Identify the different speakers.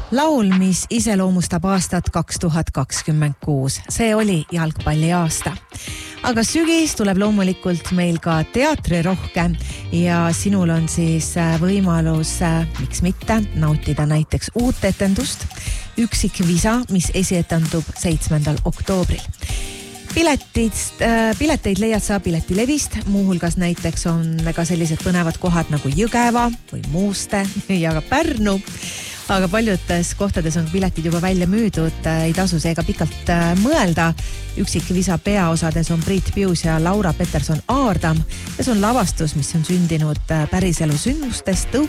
Speaker 1: Laul, mis iseloomustab aastat 2026. See oli jalgpalliaasta. Aga sügis tuleb loomulikult meil ka teatrirohke ja sinul on siis võimalus, miks mitte, nautida näiteks uut etendust Üksik visa, mis esietendub 7. oktoobril. Pileteid leiad sa Piletilevist, muuhulgas näiteks on ka sellised põnevad kohad nagu Jõgeva või Muuste ja ka Pärnu. Aga paljudes kohtades on piletid juba välja müüdud, ei tasu seega pikalt mõelda. Üksik visa peaosades on Priit Pius ja Laura Peterson Aardam ja see on lavastus, mis on sündinud päriselu sündmustest